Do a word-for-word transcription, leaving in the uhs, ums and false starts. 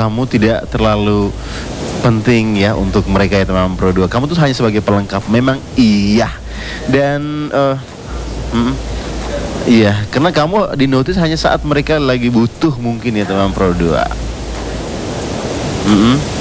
kamu tidak terlalu penting ya untuk mereka ya teman Pro dua. Kamu tuh hanya sebagai pelengkap. Memang iya. Dan uh, mm, iya, karena kamu di notice hanya saat mereka lagi butuh mungkin ya teman Pro dua. Mm-mm.